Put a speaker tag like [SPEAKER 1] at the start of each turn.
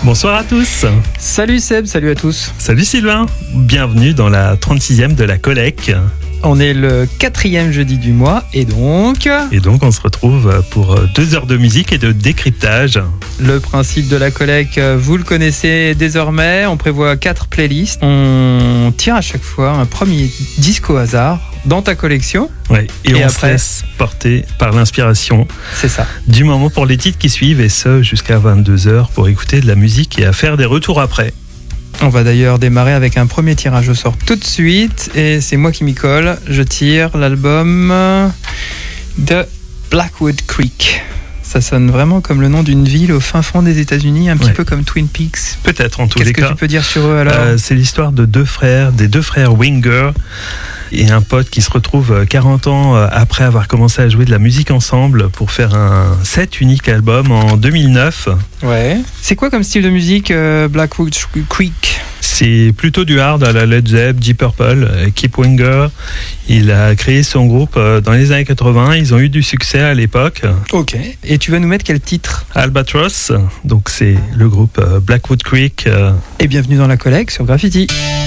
[SPEAKER 1] Bonsoir à tous.
[SPEAKER 2] Salut Seb, salut à tous.
[SPEAKER 1] Salut Sylvain. Bienvenue dans la 36e de la Collecte.
[SPEAKER 2] On est le 4e jeudi du mois et donc
[SPEAKER 1] on se retrouve pour 2 heures de musique et de décryptage.
[SPEAKER 2] Le principe de la Collecte, vous le connaissez désormais. On prévoit 4 playlists. On tire à chaque fois un premier disque au hasard dans ta collection.
[SPEAKER 1] Ouais, et on se laisse porter par l'inspiration.
[SPEAKER 2] C'est ça.
[SPEAKER 1] Du moment pour les titres qui suivent et ce jusqu'à 22h pour écouter de la musique et à faire des retours après.
[SPEAKER 2] On va d'ailleurs démarrer avec un premier tirage au sort tout de suite et c'est moi qui m'y colle. Je tire l'album de Blackwood Creek. Ça sonne vraiment comme le nom d'une ville au fin fond des États-Unis, un petit peu comme Twin Peaks.
[SPEAKER 1] Peut-être en tous les cas.
[SPEAKER 2] Qu'est-ce que tu peux dire sur eux alors ?
[SPEAKER 1] C'est l'histoire de des deux frères Winger et un pote qui se retrouve 40 ans après avoir commencé à jouer de la musique ensemble pour faire un set unique album en 2009.
[SPEAKER 2] Ouais. C'est quoi comme style de musique Blackwood Creek ?
[SPEAKER 1] C'est plutôt du hard à la Led Zepp, Deep Purple. Kip Winger, il a créé son groupe dans les années 80. Ils ont eu du succès à l'époque.
[SPEAKER 2] Ok. Et tu vas nous mettre quel titre ?
[SPEAKER 1] Albatross, donc c'est le groupe Blackwood Creek.
[SPEAKER 2] Et bienvenue dans la Collecte sur Graffiti.